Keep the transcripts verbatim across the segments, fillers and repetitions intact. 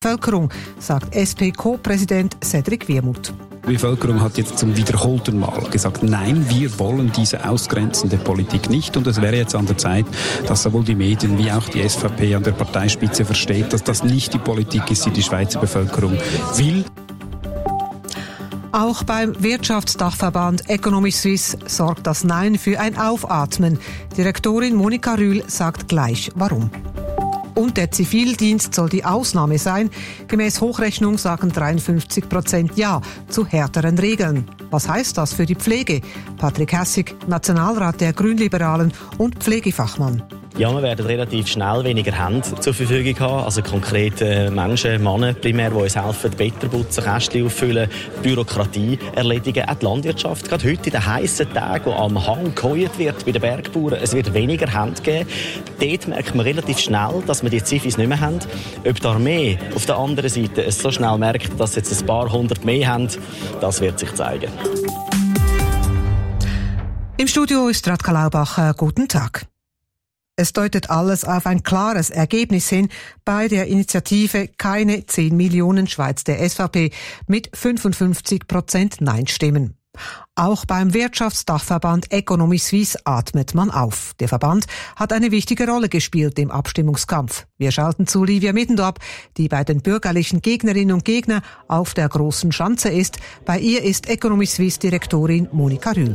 Bevölkerung, sagt S P-Co-Präsident Cedric Wermuth. Die Bevölkerung hat jetzt zum wiederholten Mal gesagt, nein, wir wollen diese ausgrenzende Politik nicht. Und es wäre jetzt an der Zeit, dass sowohl die Medien wie auch die S V P an der Parteispitze versteht, dass das nicht die Politik ist, die die Schweizer Bevölkerung will. Auch beim Wirtschaftsdachverband Economy Suisse sorgt das Nein für ein Aufatmen. Direktorin Monika Rühl sagt gleich, warum. Und der Zivildienst soll die Ausnahme sein. Gemäß Hochrechnung sagen dreiundfünfzig Prozent Ja zu härteren Regeln. Was heißt das für die Pflege? Patrick Hässig, Nationalrat der Grünliberalen und Pflegefachmann. Ja, wir werden relativ schnell weniger Hände zur Verfügung haben. Also konkret äh, Menschen, Männer primär, die uns helfen, Betten putzen, Kästchen auffüllen, Bürokratie erledigen. Auch die Landwirtschaft, gerade heute in den heissen Tagen, wo am Hang geheult wird bei den Bergbauern, es wird weniger Hände geben. Dort merkt man relativ schnell, dass wir die Zivis nicht mehr haben. Ob die Armee auf der anderen Seite es so schnell merkt, dass jetzt ein paar hundert mehr haben, das wird sich zeigen. Im Studio ist Radka Laubacher. Guten Tag. Es deutet alles auf ein klares Ergebnis hin bei der Initiative Keine zehn Millionen Schweiz der S V P mit fünfundfünfzig Prozent Nein-Stimmen. Auch beim Wirtschaftsdachverband Economy Suisse atmet man auf. Der Verband hat eine wichtige Rolle gespielt im Abstimmungskampf. Wir schalten zu Livia Middendorp, die bei den bürgerlichen Gegnerinnen und Gegnern auf der großen Schanze ist. Bei ihr ist Economy Suisse Direktorin Monika Rühl.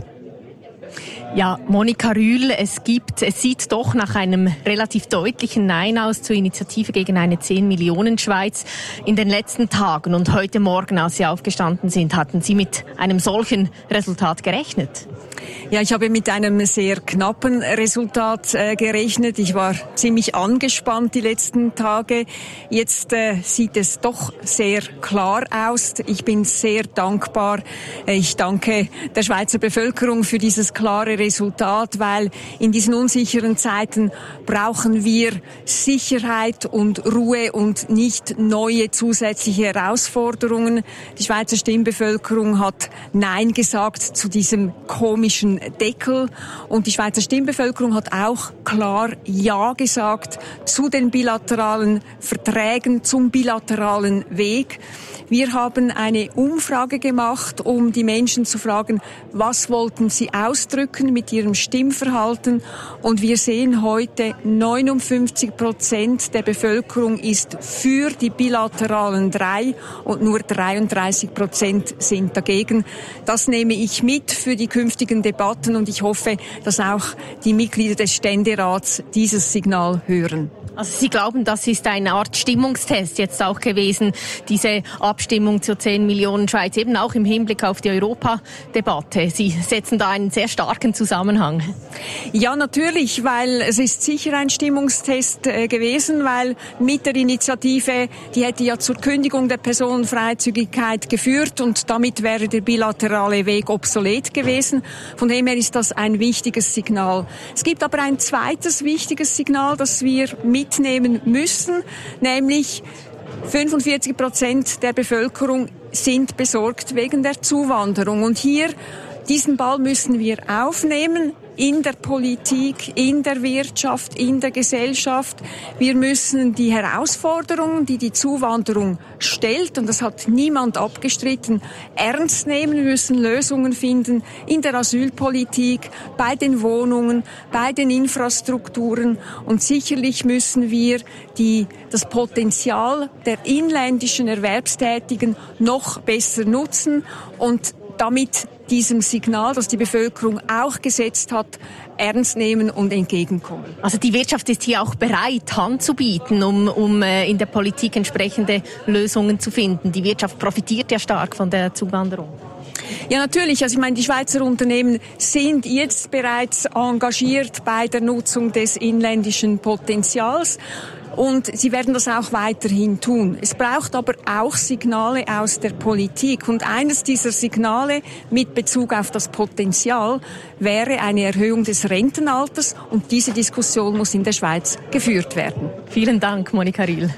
Ja, Monika Rühl, es gibt, es sieht doch nach einem relativ deutlichen Nein aus zur Initiative gegen eine zehn Millionen Schweiz in den letzten Tagen. Und heute Morgen, als Sie aufgestanden sind, hatten Sie mit einem solchen Resultat gerechnet? Ja, ich habe mit einem sehr knappen Resultat äh, gerechnet. Ich war ziemlich angespannt die letzten Tage. Jetzt äh, sieht es doch sehr klar aus. Ich bin sehr dankbar. Ich danke der Schweizer Bevölkerung für dieses klare Resultat, weil in diesen unsicheren Zeiten brauchen wir Sicherheit und Ruhe und nicht neue zusätzliche Herausforderungen. Die Schweizer Stimmbevölkerung hat Nein gesagt zu diesem komischen Deckel und die Schweizer Stimmbevölkerung hat auch klar Ja gesagt zu den bilateralen Verträgen, zum bilateralen Weg. Wir haben eine Umfrage gemacht, um die Menschen zu fragen, was wollten sie ausdrücken mit ihrem Stimmverhalten. Und wir sehen heute, neunundfünfzig Prozent der Bevölkerung ist für die bilateralen drei und nur dreiunddreißig Prozent sind dagegen. Das nehme ich mit für die künftigen Debatten und ich hoffe, dass auch die Mitglieder des Ständerats dieses Signal hören. Also Sie glauben, das ist eine Art Stimmungstest jetzt auch gewesen, diese Abstimmung zur zehn Millionen Schweiz, eben auch im Hinblick auf die Europadebatte. Sie setzen da einen sehr starken Zusammenhang. Ja, natürlich, weil es ist sicher ein Stimmungstest äh, gewesen, weil mit der Initiative, die hätte ja zur Kündigung der Personenfreizügigkeit geführt und damit wäre der bilaterale Weg obsolet gewesen. Von dem her ist das ein wichtiges Signal. Es gibt aber ein zweites wichtiges Signal, das wir mitnehmen müssen, nämlich fünfundvierzig Prozent der Bevölkerung sind besorgt wegen der Zuwanderung. Und hier, diesen Ball müssen wir aufnehmen. In der Politik, in der Wirtschaft, in der Gesellschaft. Wir müssen die Herausforderungen, die die Zuwanderung stellt, und das hat niemand abgestritten, ernst nehmen. Wir müssen Lösungen finden in der Asylpolitik, bei den Wohnungen, bei den Infrastrukturen. Und sicherlich müssen wir die, das Potenzial der inländischen Erwerbstätigen noch besser nutzen und damit diesem Signal, das die Bevölkerung auch gesetzt hat, ernst nehmen und entgegenkommen. Also die Wirtschaft ist hier auch bereit, Hand zu bieten, um, um äh, in der Politik entsprechende Lösungen zu finden. Die Wirtschaft profitiert ja stark von der Zuwanderung. Ja, natürlich. Also ich meine, die Schweizer Unternehmen sind jetzt bereits engagiert bei der Nutzung des inländischen Potenzials. Und sie werden das auch weiterhin tun. Es braucht aber auch Signale aus der Politik. Und eines dieser Signale mit Bezug auf das Potenzial wäre eine Erhöhung des Rentenalters. Und diese Diskussion muss in der Schweiz geführt werden. Vielen Dank, Monika Rühl.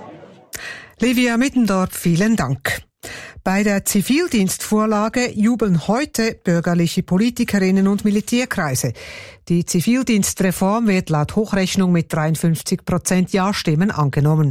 Livia Middendorp, vielen Dank. Bei der Zivildienstvorlage jubeln heute bürgerliche Politikerinnen und Militärkreise. Die Zivildienstreform wird laut Hochrechnung mit dreiundfünfzig Prozent Ja-Stimmen angenommen.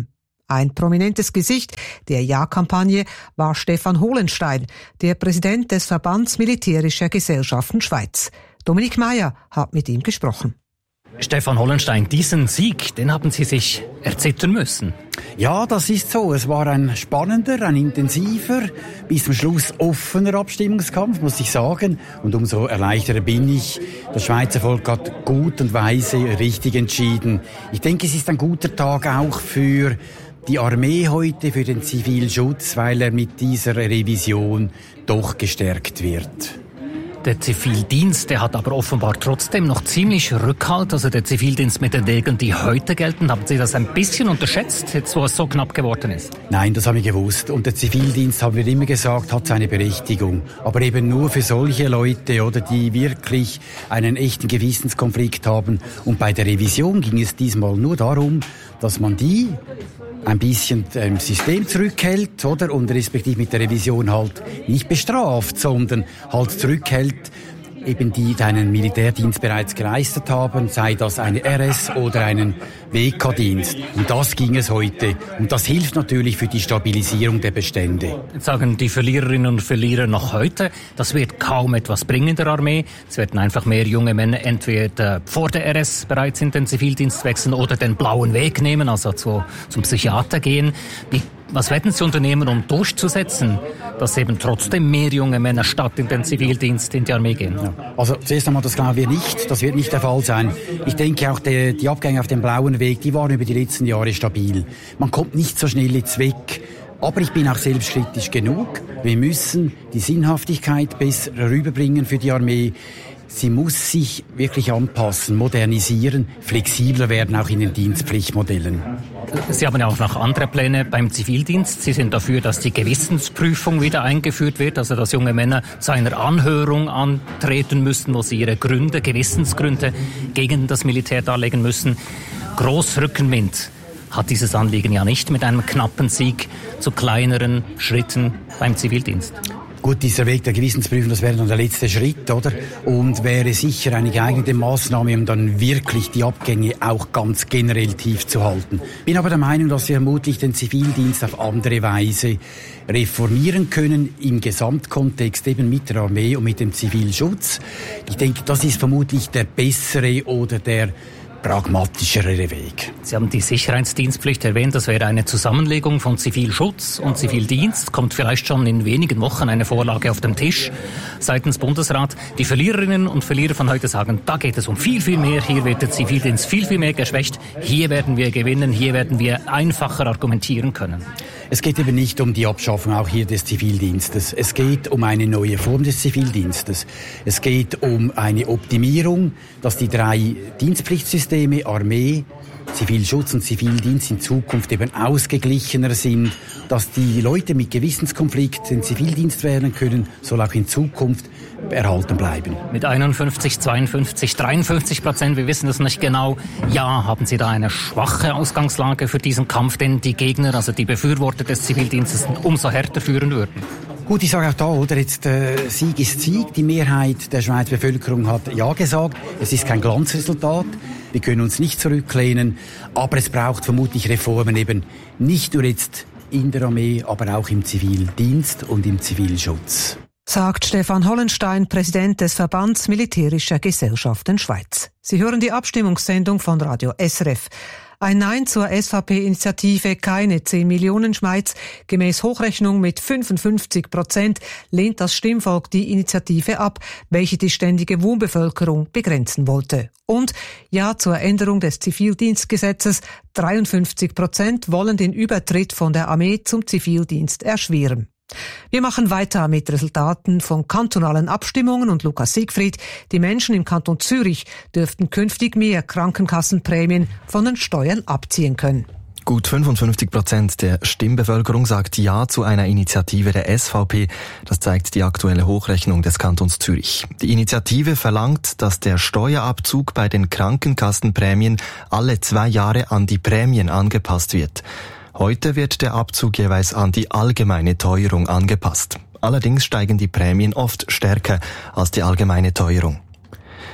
Ein prominentes Gesicht der Ja-Kampagne war Stefan Holenstein, der Präsident des Verbands Militärischer Gesellschaften Schweiz. Dominik Meyer hat mit ihm gesprochen. Stefan Holenstein, diesen Sieg, den haben Sie sich erzittern müssen. Ja, das ist so. Es war ein spannender, ein intensiver, bis zum Schluss offener Abstimmungskampf, muss ich sagen. Und umso erleichterter bin ich. Das Schweizer Volk hat gut und weise richtig entschieden. Ich denke, es ist ein guter Tag auch für die Armee heute, für den Zivilschutz, weil er mit dieser Revision doch gestärkt wird. Der Zivildienst, der hat aber offenbar trotzdem noch ziemlich Rückhalt. Also der Zivildienst mit den Regeln, die heute gelten. Haben Sie das ein bisschen unterschätzt, jetzt wo es so knapp geworden ist? Nein, das habe ich gewusst. Und der Zivildienst, haben wir immer gesagt, hat seine Berechtigung. Aber eben nur für solche Leute, oder, die wirklich einen echten Gewissenskonflikt haben. Und bei der Revision ging es diesmal nur darum, dass man die ein bisschen im System zurückhält, oder? Und respektive mit der Revision halt nicht bestraft, sondern halt zurückhält, eben die, die einen Militärdienst bereits geleistet haben, sei das eine R S oder einen W K-Dienst. Und das ging es heute. Und das hilft natürlich für die Stabilisierung der Bestände. Jetzt sagen die Verliererinnen und Verlierer noch heute, das wird kaum etwas bringen in der Armee. Es werden einfach mehr junge Männer entweder vor der R S bereits in den Zivildienst wechseln oder den blauen Weg nehmen, also zu, zum Psychiater gehen. Wie Was werden Sie unternehmen, um durchzusetzen, dass eben trotzdem mehr junge Männer statt in den Zivildienst in die Armee gehen? Ja. Also zuerst einmal, das glauben wir nicht. Das wird nicht der Fall sein. Ich denke auch, die, die Abgänge auf dem blauen Weg, die waren über die letzten Jahre stabil. Man kommt nicht so schnell jetzt weg. Aber ich bin auch selbstkritisch genug. Wir müssen die Sinnhaftigkeit besser rüberbringen für die Armee. Sie muss sich wirklich anpassen, modernisieren, flexibler werden, auch in den Dienstpflichtmodellen. Sie haben ja auch noch andere Pläne beim Zivildienst. Sie sind dafür, dass die Gewissensprüfung wieder eingeführt wird, also dass junge Männer zu einer Anhörung antreten müssen, wo sie ihre Gründe, Gewissensgründe gegen das Militär darlegen müssen. Großrückenwind hat dieses Anliegen ja nicht mit einem knappen Sieg zu kleineren Schritten beim Zivildienst. Gut, dieser Weg der Gewissensprüfung, das wäre dann der letzte Schritt, oder? Und wäre sicher eine geeignete Maßnahme, um dann wirklich die Abgänge auch ganz generell tief zu halten. Bin aber der Meinung, dass wir vermutlich den Zivildienst auf andere Weise reformieren können, im Gesamtkontext eben mit der Armee und mit dem Zivilschutz. Ich denke, das ist vermutlich der bessere oder der pragmatischere Weg. Sie haben die Sicherheitsdienstpflicht erwähnt, das wäre eine Zusammenlegung von Zivilschutz und Zivildienst. Kommt vielleicht schon in wenigen Wochen eine Vorlage auf den Tisch seitens Bundesrat. Die Verliererinnen und Verlierer von heute sagen, da geht es um viel, viel mehr. Hier wird der Zivildienst viel, viel mehr geschwächt. Hier werden wir gewinnen, hier werden wir einfacher argumentieren können. Es geht eben nicht um die Abschaffung auch hier des Zivildienstes. Es geht um eine neue Form des Zivildienstes. Es geht um eine Optimierung, dass die drei Dienstpflichtsysteme, Armee, Zivilschutz und Zivildienst in Zukunft eben ausgeglichener sind, dass die Leute mit Gewissenskonflikt den Zivildienst wählen können, soll auch in Zukunft erhalten bleiben. Mit einundfünfzig, zweiundfünfzig, dreiundfünfzig Prozent, wir wissen das nicht genau. Ja, haben Sie da eine schwache Ausgangslage für diesen Kampf, den die Gegner, also die Befürworter des Zivildienstes, umso härter führen würden? Gut, ich sage auch da, oder, jetzt äh, Sieg ist Sieg. Die Mehrheit der Schweizer Bevölkerung hat Ja gesagt. Es ist kein Glanzresultat. Wir können uns nicht zurücklehnen. Aber es braucht vermutlich Reformen eben nicht nur jetzt in der Armee, aber auch im Zivildienst und im Zivilschutz. Sagt Stefan Holenstein, Präsident des Verbands Militärischer Gesellschaften Schweiz. Sie hören die Abstimmungssendung von Radio S R F. Ein Nein zur S V P-Initiative Keine zehn Millionen Schweiz, gemäß Hochrechnung mit fünfundfünfzig Prozent, lehnt das Stimmvolk die Initiative ab, welche die ständige Wohnbevölkerung begrenzen wollte. Und Ja zur Änderung des Zivildienstgesetzes, dreiundfünfzig Prozent wollen den Übertritt von der Armee zum Zivildienst erschweren. Wir machen weiter mit Resultaten von kantonalen Abstimmungen und Lukas Siegfried. Die Menschen im Kanton Zürich dürften künftig mehr Krankenkassenprämien von den Steuern abziehen können. Gut fünfundfünfzig Prozent der Stimmbevölkerung sagt Ja zu einer Initiative der S V P. Das zeigt die aktuelle Hochrechnung des Kantons Zürich. Die Initiative verlangt, dass der Steuerabzug bei den Krankenkassenprämien alle zwei Jahre an die Prämien angepasst wird. Heute wird der Abzug jeweils an die allgemeine Teuerung angepasst. Allerdings steigen die Prämien oft stärker als die allgemeine Teuerung.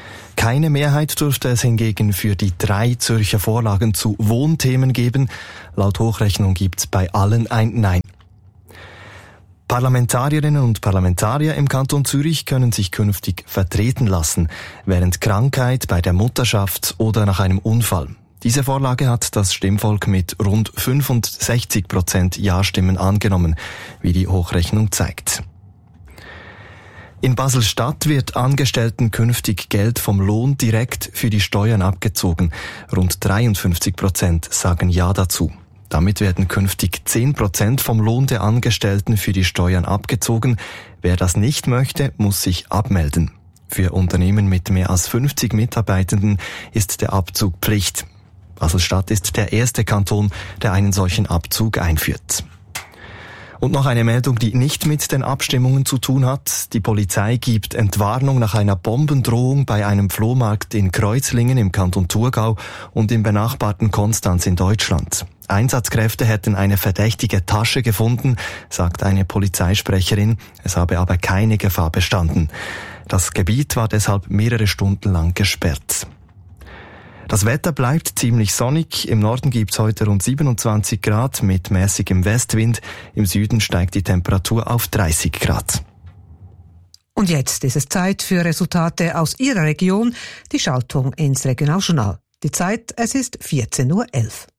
Keine Mehrheit dürfte es hingegen für die drei Zürcher Vorlagen zu Wohnthemen geben. Laut Hochrechnung gibt's bei allen ein Nein. Parlamentarierinnen und Parlamentarier im Kanton Zürich können sich künftig vertreten lassen, während Krankheit, bei der Mutterschaft oder nach einem Unfall. Diese Vorlage hat das Stimmvolk mit rund fünfundsechzig Prozent Ja-Stimmen angenommen, wie die Hochrechnung zeigt. In Basel-Stadt wird Angestellten künftig Geld vom Lohn direkt für die Steuern abgezogen. Rund dreiundfünfzig Prozent sagen Ja dazu. Damit werden künftig zehn Prozent vom Lohn der Angestellten für die Steuern abgezogen. Wer das nicht möchte, muss sich abmelden. Für Unternehmen mit mehr als fünfzig Mitarbeitenden ist der Abzug Pflicht. Basel-Stadt ist der erste Kanton, der einen solchen Abzug einführt. Und noch eine Meldung, die nicht mit den Abstimmungen zu tun hat. Die Polizei gibt Entwarnung nach einer Bombendrohung bei einem Flohmarkt in Kreuzlingen im Kanton Thurgau und im benachbarten Konstanz in Deutschland. Einsatzkräfte hätten eine verdächtige Tasche gefunden, sagt eine Polizeisprecherin. Es habe aber keine Gefahr bestanden. Das Gebiet war deshalb mehrere Stunden lang gesperrt. Das Wetter bleibt ziemlich sonnig. Im Norden gibt's heute rund siebenundzwanzig Grad mit mäßigem Westwind. Im Süden steigt die Temperatur auf dreißig Grad. Und jetzt ist es Zeit für Resultate aus Ihrer Region, die Schaltung ins Regionaljournal. Die Zeit, es ist vierzehn Uhr elf.